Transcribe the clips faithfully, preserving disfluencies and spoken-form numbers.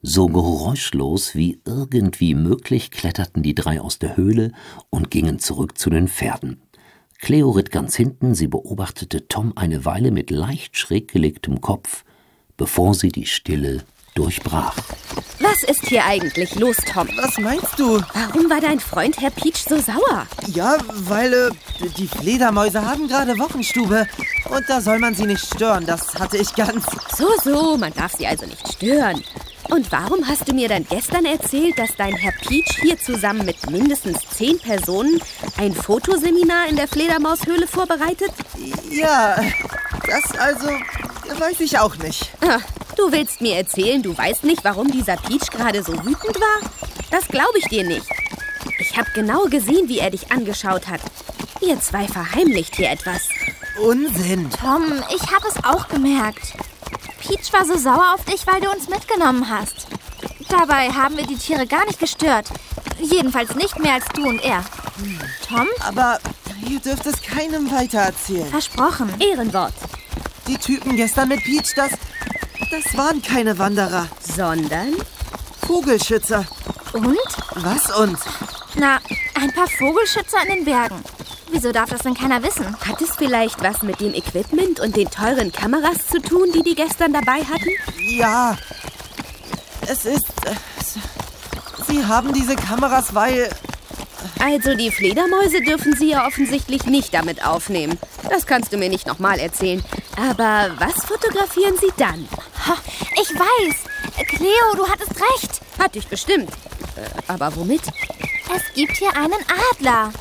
So geräuschlos wie irgendwie möglich kletterten die drei aus der Höhle und gingen zurück zu den Pferden. Cleo ritt ganz hinten, sie beobachtete Tom eine Weile mit leicht schräg gelegtem Kopf, bevor sie die Stille durchbrach. Was ist hier eigentlich los, Tom? Was meinst du? Warum war dein Freund Herr Peach so sauer? Ja, weil äh, die Fledermäuse haben gerade Wochenstube und da soll man sie nicht stören, das hatte ich ganz... So, so, man darf sie also nicht stören. Und warum hast du mir dann gestern erzählt, dass dein Herr Peach hier zusammen mit mindestens zehn Personen ein Fotoseminar in der Fledermaushöhle vorbereitet? Ja, das also weiß ich auch nicht. Ah, du willst mir erzählen, du weißt nicht, warum dieser Peach gerade so wütend war? Das glaube ich dir nicht. Ich habe genau gesehen, wie er dich angeschaut hat. Ihr zwei verheimlicht hier etwas. Unsinn. Tom, ich habe es auch gemerkt. Peach war so sauer auf dich, weil du uns mitgenommen hast. Dabei haben wir die Tiere gar nicht gestört. Jedenfalls nicht mehr als du und er. Tom? Aber ihr dürft es keinem weitererzählen. Versprochen. Ehrenwort. Die Typen gestern mit Peach, das, das waren keine Wanderer. Sondern? Vogelschützer. Und? Was und? Na, ein paar Vogelschützer in den Bergen. Wieso darf das denn keiner wissen? Hat es vielleicht was mit dem Equipment und den teuren Kameras zu tun, die die gestern dabei hatten? Ja. Es ist... Äh, sie haben diese Kameras, weil... Also die Fledermäuse dürfen sie ja offensichtlich nicht damit aufnehmen. Das kannst du mir nicht nochmal erzählen. Aber was fotografieren sie dann? Ha, ich weiß. Cleo, du hattest recht. Hatte ich bestimmt. Äh, aber womit? Es gibt hier einen Adler.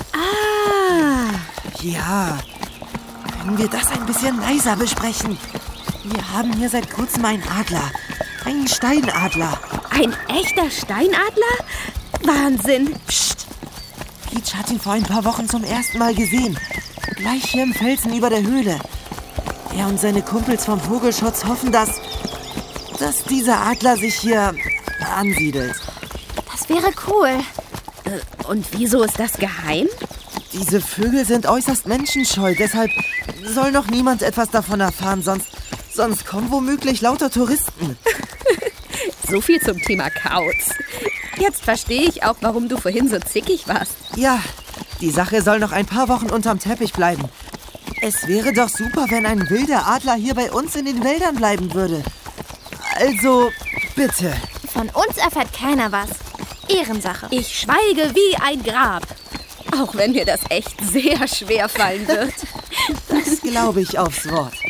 Ah. Ja. Können wir das ein bisschen leiser besprechen? Wir haben hier seit kurzem einen Adler. Einen Steinadler. Ein echter Steinadler? Wahnsinn. Psst. Peach hat ihn vor ein paar Wochen zum ersten Mal gesehen. Gleich hier im Felsen über der Höhle. Er und seine Kumpels vom Vogelschutz hoffen, dass, dass dieser Adler sich hier ansiedelt. Das wäre cool. Äh, und wieso ist das geheim? Diese Vögel sind äußerst menschenscheu, deshalb soll noch niemand etwas davon erfahren, sonst, sonst kommen womöglich lauter Touristen. So viel zum Thema Kauz. Jetzt verstehe ich auch, warum du vorhin so zickig warst. Ja, die Sache soll noch ein paar Wochen unterm Teppich bleiben. Es wäre doch super, wenn ein wilder Adler hier bei uns in den Wäldern bleiben würde. Also, bitte. Von uns erfährt keiner was. Ehrensache. Ich schweige wie ein Grab. Auch wenn mir das echt sehr schwer fallen wird. Das glaube ich aufs Wort.